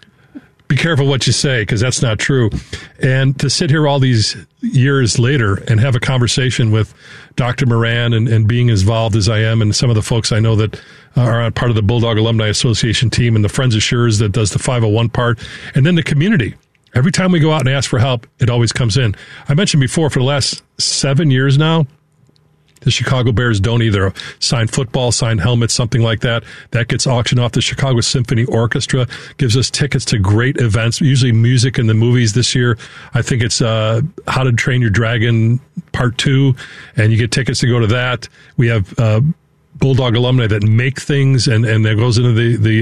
Be careful what you say, because that's not true. And to sit here all these years later and have a conversation with Dr. Moran and being as involved as I am, and some of the folks I know that are part of the Bulldog Alumni Association team and the Friends of Schurz that does the 501 part, and then the community. Every time we go out and ask for help, it always comes in. I mentioned before, for the last 7 years now, the Chicago Bears don't either sign football, sign helmets, something like that. That gets auctioned off. The Chicago Symphony Orchestra gives us tickets to great events, usually music in the movies this year. I think it's How to Train Your Dragon Part 2, and you get tickets to go to that. We have Bulldog alumni that make things, and that goes into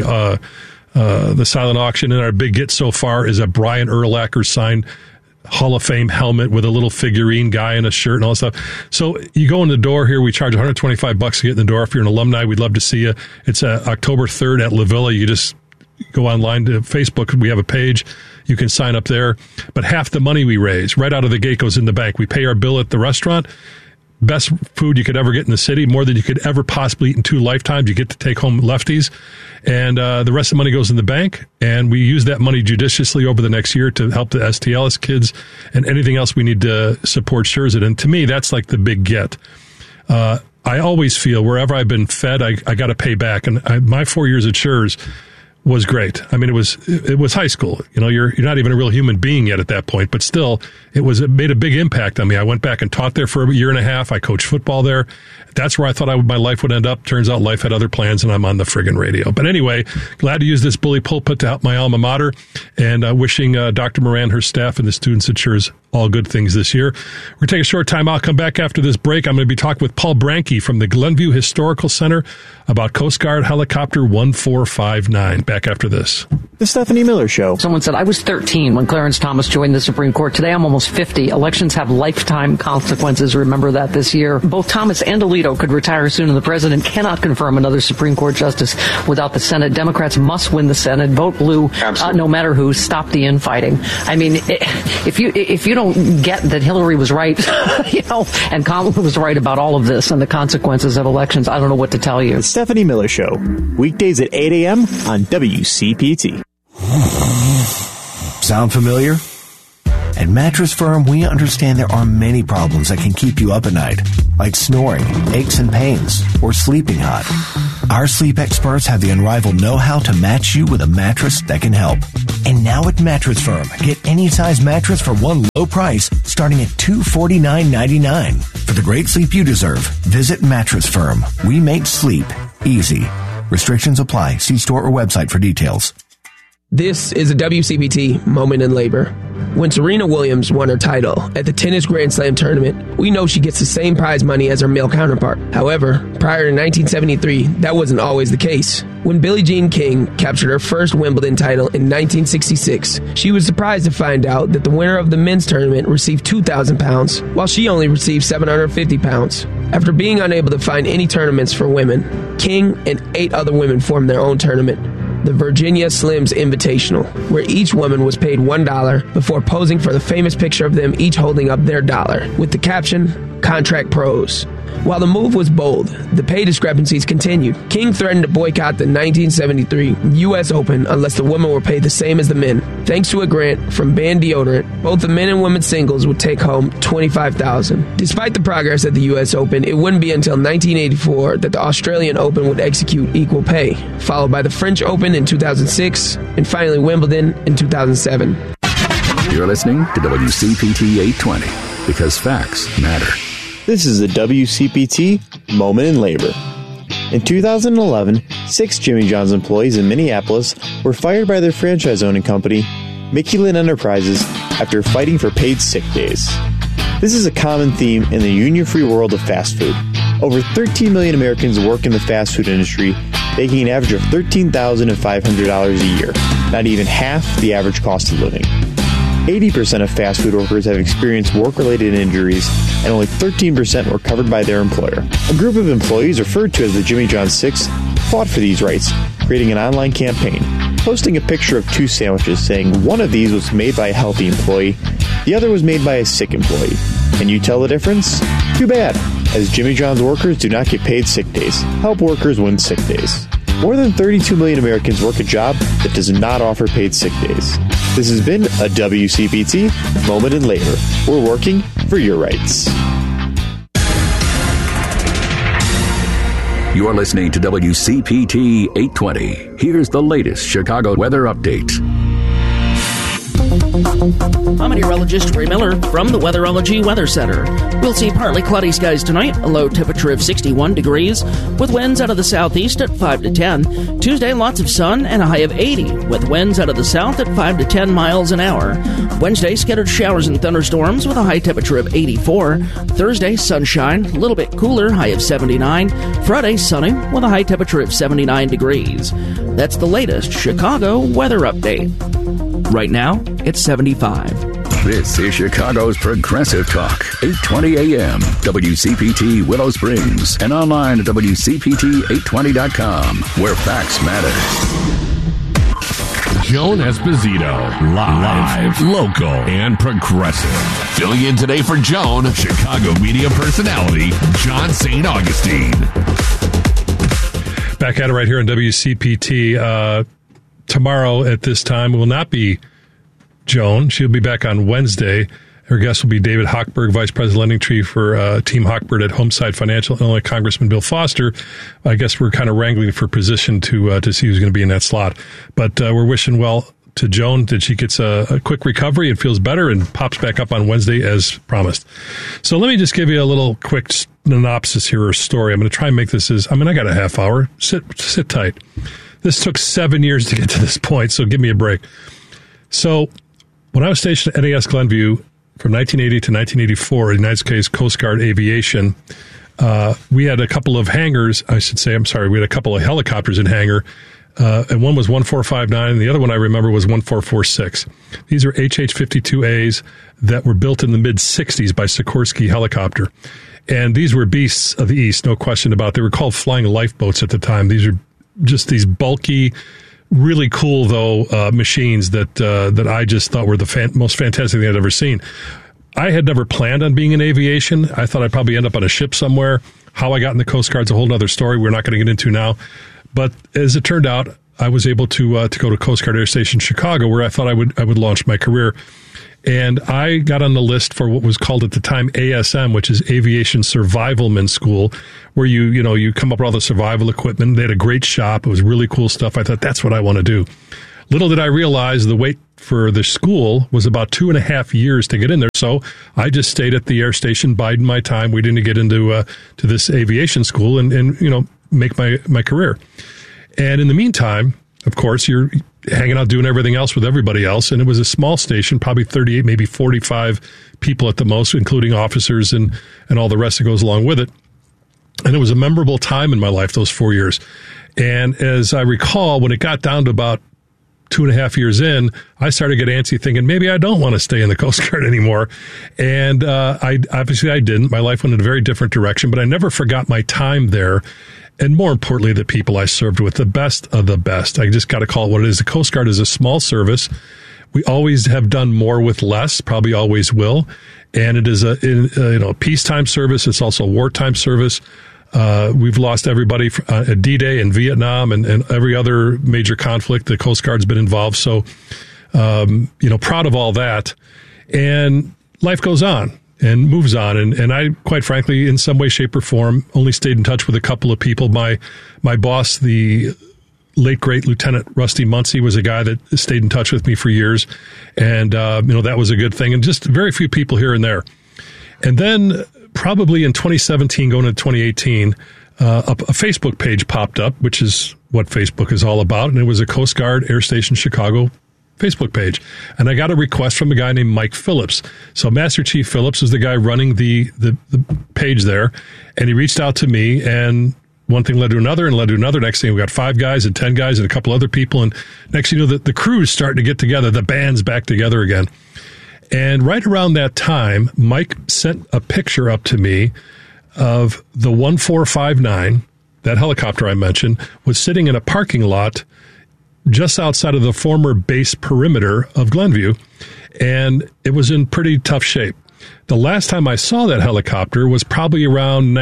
the silent auction. And our big get so far is a Brian Urlacher signed Hall of Fame helmet with a little figurine guy in a shirt and all that stuff. So you go in the door here. We charge $125 to get in the door. If you're an alumni, we'd love to see you. It's October 3rd at La Villa. You just go online to Facebook. We have a page. You can sign up there. But half the money we raise right out of the gate goes in the bank. We pay our bill at the restaurant. Best food you could ever get in the city, more than you could ever possibly eat in 2 lifetimes. You get to take home Lefties, and the rest of the money goes in the bank, and we use that money judiciously over the next year to help the STLS kids and anything else we need to support Schurz. And to me, that's like the big get. I always feel wherever I've been fed, I got to pay back. And my 4 years at Schurz was great. I mean, it was high school. You know, you're not even a real human being yet at that point, but still, it made a big impact on me. I went back and taught there for a year and a half. I coached football there. That's where I thought my life would end up. Turns out life had other plans, and I'm on the friggin' radio. But anyway, glad to use this bully pulpit to help my alma mater, and wishing Dr. Moran, her staff, and the students at Schurz all good things this year. We're going to take a short time. I'll come back after this break. I'm going to be talking with Paul Branke from the Glenview Historical Center about Coast Guard Helicopter 1459. back after this. The Stephanie Miller Show. Someone said, I was 13 when Clarence Thomas joined the Supreme Court. Today I'm almost 50. Elections have lifetime consequences. Remember that this year. Both Thomas and Alito could retire soon, and the president cannot confirm another Supreme Court justice without the Senate. Democrats must win the Senate. Vote blue, no matter who. Stop the infighting. I mean, if you don't get that Hillary was right, and Kamala was right about all of this and the consequences of elections, I don't know what to tell you. The Stephanie Miller Show. Weekdays at 8 a.m. on WCPT. Sound familiar? At Mattress Firm, we understand there are many problems that can keep you up at night, like snoring, aches and pains, or sleeping hot. Our sleep experts have the unrivaled know-how to match you with a mattress that can help. And now at Mattress Firm, get any size mattress for one low price, starting at $249.99. For the great sleep you deserve, visit Mattress Firm. We make sleep easy. Restrictions apply. See store or website for details. This is a WCPT moment in labor. When Serena Williams won her title at the Tennis Grand Slam tournament, we know she gets the same prize money as her male counterpart. However, prior to 1973, that wasn't always the case. When Billie Jean King captured her first Wimbledon title in 1966, she was surprised to find out that the winner of the men's tournament received £2,000, while she only received £750. After being unable to find any tournaments for women, King and 8 other women formed their own tournament, the Virginia Slims Invitational, where each woman was paid $1 before posing for the famous picture of them each holding up their dollar, with the caption, Contract Pros. While the move was bold, the pay discrepancies continued. King threatened to boycott the 1973 U.S. Open unless the women were paid the same as the men. Thanks to a grant from Band Deodorant, both the men and women's singles would take home $25,000. Despite the progress at the U.S. Open, it wouldn't be until 1984 that the Australian Open would execute equal pay, followed by the French Open in 2006, and finally Wimbledon in 2007. You're listening to WCPT 820, because facts matter. This is the WCPT Moment in Labor. In 2011, 6 Jimmy John's employees in Minneapolis were fired by their franchise-owning company, Mickey Lynn Enterprises, after fighting for paid sick days. This is a common theme in the union-free world of fast food. Over 13 million Americans work in the fast food industry, making an average of $13,500 a year, not even half the average cost of living. 80% of fast food workers have experienced work-related injuries, and only 13% were covered by their employer. A group of employees referred to as the Jimmy John's Six fought for these rights, creating an online campaign, posting a picture of 2 sandwiches saying one of these was made by a healthy employee, the other was made by a sick employee. Can you tell the difference? Too bad, as Jimmy John's workers do not get paid sick days. Help workers win sick days. More than 32 million Americans work a job that does not offer paid sick days. This has been a WCPT Moment in Labor. We're working for your rights. You're listening to WCPT 820. Here's the latest Chicago weather update. I'm meteorologist Ray Miller from the Weatherology Weather Center. We'll see partly cloudy skies tonight, a low temperature of 61 degrees, with winds out of the southeast at 5 to 10. Tuesday, lots of sun and a high of 80, with winds out of the south at 5 to 10 miles an hour. Wednesday, scattered showers and thunderstorms with a high temperature of 84. Thursday, sunshine, a little bit cooler, high of 79. Friday, sunny, with a high temperature of 79 degrees. That's the latest Chicago weather update. Right now, it's 75. This is Chicago's Progressive Talk, 820 AM, WCPT Willow Springs, and online at WCPT820.com, where facts matter. Joan Esposito, live, local, and progressive. Filling in today for Joan, Chicago media personality, John St. Augustine. Back at it right here on WCPT. Tomorrow at this time will not be Joan. She'll be back on Wednesday. Her guest will be David Hochberg, Vice President Lending Tree for Team Hochberg at Homeside Financial, Illinois Congressman Bill Foster. I guess we're kind of wrangling for position to see who's going to be in that slot. But we're wishing well to Joan that she gets a quick recovery and feels better and pops back up on Wednesday as promised. So let me just give you a little quick synopsis here or story. I'm going to try and make this I got a half hour. Sit tight. This took 7 years to get to this point, so give me a break. So when I was stationed at NAS Glenview from 1980 to 1984 in the United States Coast Guard Aviation, we had a couple of hangars, we had a couple of helicopters in hangar And one was 1459, and the other one I remember was 1446. These are HH-52As that were built in the mid-'60s by Sikorsky Helicopter. And these were beasts of the East, no question about it. They were called flying lifeboats at the time. These are just these bulky, really cool, though, machines that I just thought were the most fantastic thing I'd ever seen. I had never planned on being in aviation. I thought I'd probably end up on a ship somewhere. How I got in the Coast Guard's a whole other story we're not going to get into now. But as it turned out, I was able to go to Coast Guard Air Station Chicago, where I thought I would launch my career. And I got on the list for what was called at the time ASM, which is Aviation Survivalman School, where you come up with all the survival equipment. They had a great shop. It was really cool stuff. I thought, that's what I want to do. Little did I realize the wait for the school was about 2.5 years to get in there. So I just stayed at the air station, biding my time, waiting to get into to this aviation school and make my career. And in the meantime, of course, you're hanging out doing everything else with everybody else. And it was a small station, probably 38, maybe 45 people at the most, including officers and all the rest that goes along with it. And it was a memorable time in my life, those 4 years. And as I recall, when it got down to about 2.5 years in, I started to get antsy thinking, maybe I don't want to stay in the Coast Guard anymore. And I didn't. My life went in a very different direction, but I never forgot my time there. And more importantly, the people I served with, the best of the best. I just got to call it what it is. The Coast Guard is a small service. We always have done more with less, probably always will. And it is a peacetime service. It's also a wartime service. We've lost everybody at D-Day and Vietnam and every other major conflict. The Coast Guard's been involved. So, proud of all that. And life goes on and moves on. And I, quite frankly, in some way, shape, or form, only stayed in touch with a couple of people. My boss, the late, great Lieutenant Rusty Muncie, was a guy that stayed in touch with me for years. And, that was a good thing. And just very few people here and there. And then probably in 2017, going into 2018, a Facebook page popped up, which is what Facebook is all about. And it was a Coast Guard Air Station Chicago Facebook page. And I got a request from a guy named Mike Phillips. So Master Chief Phillips is the guy running the page there. And he reached out to me, and one thing led to another and led to another. Next thing, we got 5 guys and 10 guys and a couple other people. And next thing you know, the crew's starting to get together, the band's back together again. And right around that time, Mike sent a picture up to me of the 1459, that helicopter I mentioned, was sitting in a parking lot just outside of the former base perimeter of Glenview, and it was in pretty tough shape. The last time I saw that helicopter was probably around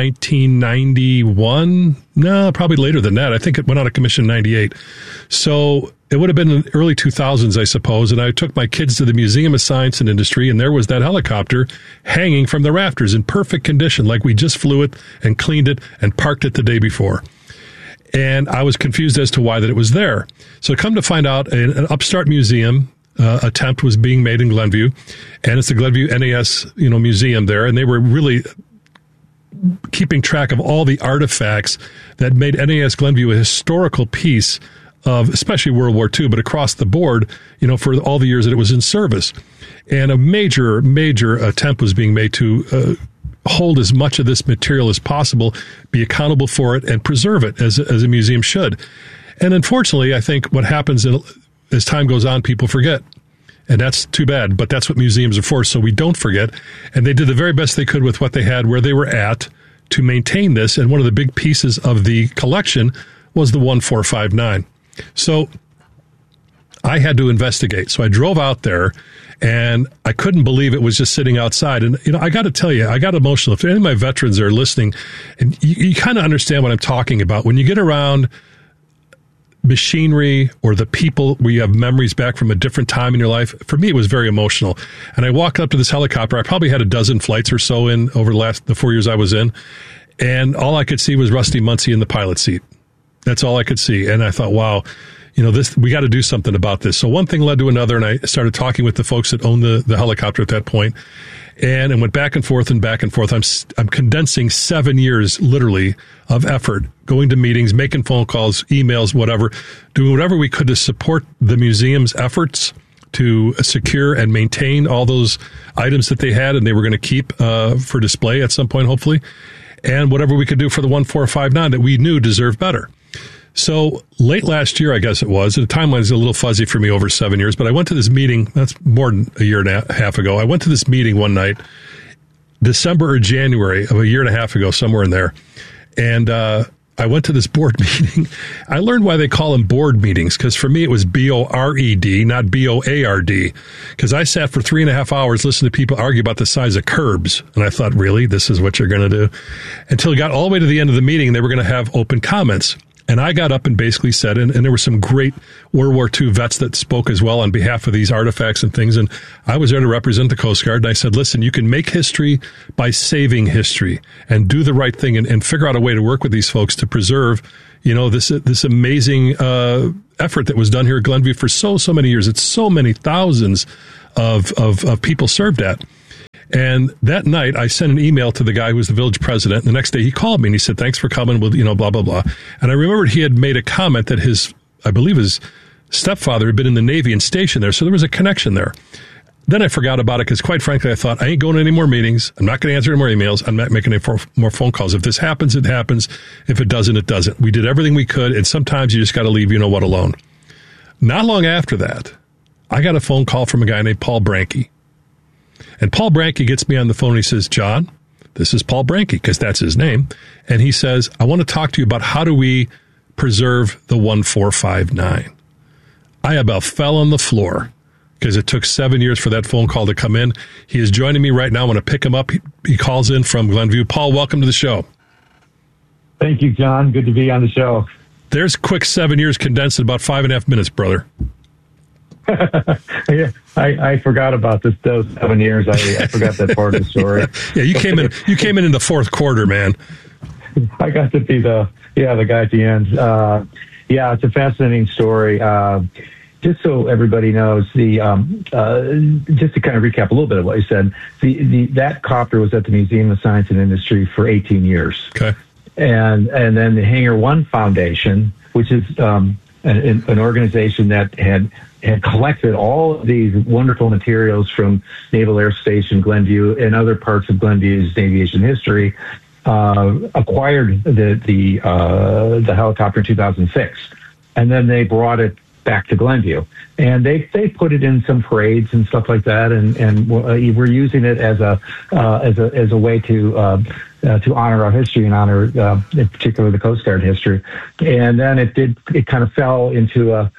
1991. No, probably later than that. I think it went out of commission in 98. So it would have been in the early 2000s, I suppose. And I took my kids to the Museum of Science and Industry, and there was that helicopter hanging from the rafters in perfect condition, like we just flew it and cleaned it and parked it the day before. And I was confused as to why that it was there. So come to find out, an upstart museum attempt was being made in Glenview, and it's the Glenview NAS, museum there, and they were really keeping track of all the artifacts that made NAS Glenview a historical piece of, especially World War II, but across the board, for all the years that it was in service. And a major, major attempt was being made to hold as much of this material as possible, be accountable for it, and preserve it as a museum should. And unfortunately, I think what happens as time goes on, people forget. And that's too bad, but that's what museums are for, so we don't forget. And they did the very best they could with what they had, where they were at, to maintain this. And one of the big pieces of the collection was the 1459. So I had to investigate. So I drove out there, and I couldn't believe it was just sitting outside. And, I got to tell you, I got emotional. If any of my veterans are listening, and you kind of understand what I'm talking about. When you get around machinery or the people where you have memories back from a different time in your life, for me, it was very emotional. And I walked up to this helicopter. I probably had a dozen flights or so in over the 4 years I was in. And all I could see was Rusty Muncie in the pilot seat. That's all I could see. And I thought, wow, we got to do something about this. So one thing led to another, and I started talking with the folks that owned the helicopter at that point, and it went back and forth and back and forth. I'm condensing 7 years, literally, of effort, going to meetings, making phone calls, emails, whatever, doing whatever we could to support the museum's efforts to secure and maintain all those items that they had and they were going to keep for display at some point, hopefully, and whatever we could do for the 1459 that we knew deserved better. So late last year, I guess it was, the timeline is a little fuzzy for me over 7 years, but I went to this meeting, that's more than a year and a half ago. I went to this meeting one night, December or January of a year and a half ago, somewhere in there. And I went to this board meeting. I learned why they call them board meetings, because for me it was B-O-R-E-D, not B-O-A-R-D, because I sat for 3.5 hours listening to people argue about the size of curbs. And I thought, really, this is what you're going to do? Until it got all the way to the end of the meeting, and they were going to have open comments. And I got up and basically said, and there were some great World War II vets that spoke as well on behalf of these artifacts and things. And I was there to represent the Coast Guard. And I said, listen, you can make history by saving history and do the right thing and figure out a way to work with these folks to preserve, this amazing effort that was done here at Glenview for so many years. It's so many thousands of people served at. And that night, I sent an email to the guy who was the village president. The next day, he called me and he said, thanks for coming, with, blah, blah, blah. And I remembered he had made a comment that his stepfather had been in the Navy and stationed there. So there was a connection there. Then I forgot about it because, quite frankly, I thought, I ain't going to any more meetings. I'm not going to answer any more emails. I'm not making any more phone calls. If this happens, it happens. If it doesn't, it doesn't. We did everything we could. And sometimes you just got to leave you-know-what alone. Not long after that, I got a phone call from a guy named Paul Branke. And Paul Branke gets me on the phone and he says, John, this is Paul Branke, because that's his name. And he says, I want to talk to you about how do we preserve the 1459. I about fell on the floor because it took 7 years for that phone call to come in. He is joining me right now. I want to pick him up. He calls in from Glenview. Paul, welcome to the show. Thank you, John. Good to be on the show. There's quick 7 years condensed in about 5.5 minutes, brother. Yeah, I forgot about those 7 years. I forgot that part of the story. Yeah, you came in the fourth quarter, man. I got to be the guy at the end. Yeah, it's a fascinating story. Just so everybody knows, just to kind of recap a little bit of what you said, that copter was at the Museum of Science and Industry for 18 years. Okay. And then the Hangar One Foundation, which is an organization that had collected all of these wonderful materials from Naval Air Station Glenview and other parts of Glenview's aviation history, acquired the helicopter in 2006, and then they brought it back to Glenview, and they put it in some parades and stuff like that, and we're using it as a way to honor our history and honor, in particular, the Coast Guard history. And then it kind of fell into a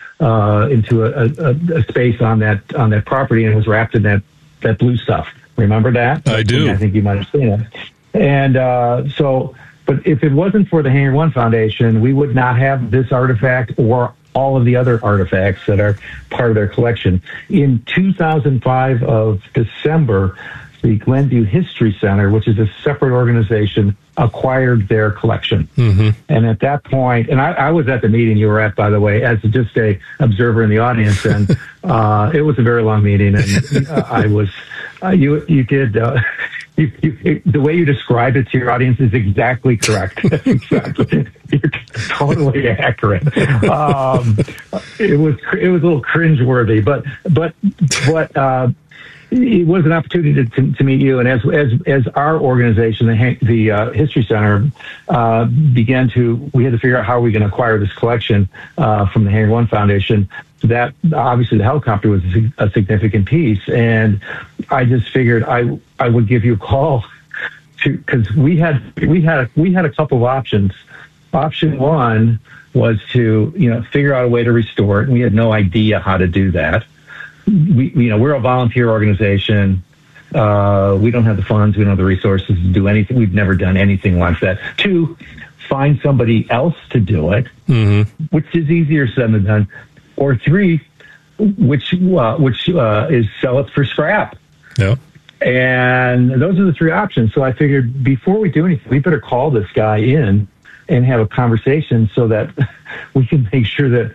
space on that property, and it was wrapped in that blue stuff. Remember that? I do. I think you might have seen it. And but if it wasn't for the Hangar One Foundation, we would not have this artifact or all of the other artifacts that are part of their collection. In 2005 of December, the Glenview History Center, which is a separate organization, acquired their collection. Mm-hmm. And at that point, and I was at the meeting you were at, by the way, as just a observer in the audience, and it was a very long meeting, and I was, you did, the way you described it to your audience is exactly correct. Exactly. You're totally accurate. It was a little cringeworthy, but it was an opportunity to meet you, and as our organization, the History Center, we had to figure out how we can acquire this collection from the Hangar One Foundation. That obviously the helicopter was a significant piece, and I just figured I would give you a call because we had a couple of options. Option one was to figure out a way to restore it, and we had no idea how to do that. We're a volunteer organization. We don't have the funds. We don't have the resources to do anything. We've never done anything like that. Two, find somebody else to do it, mm-hmm. which is easier said than done. Or three, which is sell it for scrap. Yeah. And those are the three options. So I figured before we do anything, we better call this guy in and have a conversation so that we can make sure that,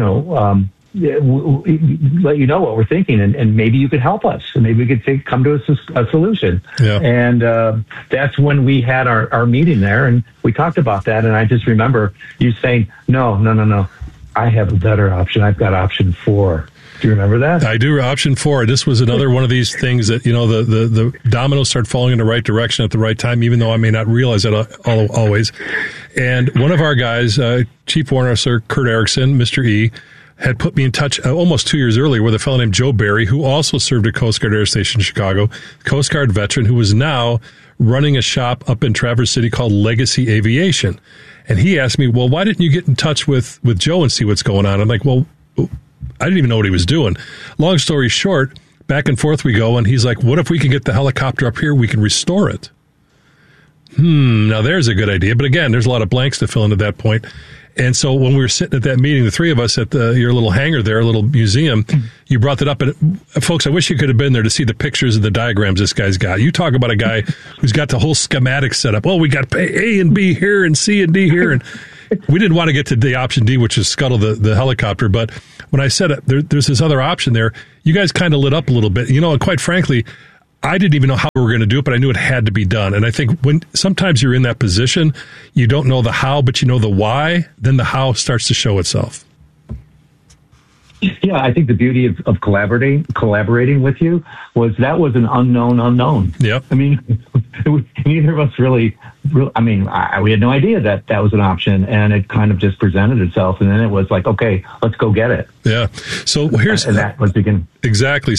let you know what we're thinking, and maybe you could help us, and maybe we could come to a solution. Yeah. And that's when we had our meeting there, and we talked about that. And I just remember you saying, no, I have a better option. I've got option 4. Do you remember that? I do. Option 4. This was another one of these things that, the dominoes start falling in the right direction at the right time, even though I may not realize it always. And one of our guys, Chief Warrant Officer Kurt Erickson, Mr. E, had put me in touch almost 2 years earlier with a fellow named Joe Barry, who also served at Coast Guard Air Station in Chicago, Coast Guard veteran, who was now running a shop up in Traverse City called Legacy Aviation. And he asked me, well, why didn't you get in touch with Joe and see what's going on? I'm like, well, I didn't even know what he was doing. Long story short, back and forth we go, and he's like, what if we can get the helicopter up here? We can restore it. Now there's a good idea. But again, there's a lot of blanks to fill in at that point. And so when we were sitting at that meeting, the three of us at your little hangar there, a little museum, you brought that up. And folks, I wish you could have been there to see the pictures and the diagrams this guy's got. You talk about a guy who's got the whole schematic set up. Well, we got A and B here and C and D here. And we didn't want to get to the option D, which is scuttle the helicopter. But when I said there's this other option there, you guys kind of lit up a little bit. And quite frankly, I didn't even know how we were going to do it, but I knew it had to be done. And I think when sometimes you're in that position, you don't know the how, but you know the why, then the how starts to show itself. Yeah, I think the beauty of collaborating with you was that was an unknown. Yep. I mean, neither of us really I mean, we had no idea that was an option, and it kind of just presented itself. And then it was like, okay, let's go get it. Yeah. So here's and that was beginning. Exactly.